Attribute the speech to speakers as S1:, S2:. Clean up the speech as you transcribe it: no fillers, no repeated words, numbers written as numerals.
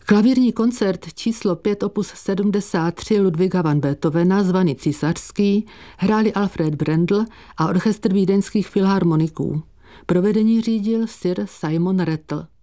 S1: Klavírní koncert číslo 5 opus 73 Ludwiga van Beethovena, zvaný Císařský, hráli Alfred Brendel a orchestr vídeňských filharmoniků. Provedení řídil sir Simon Rattle.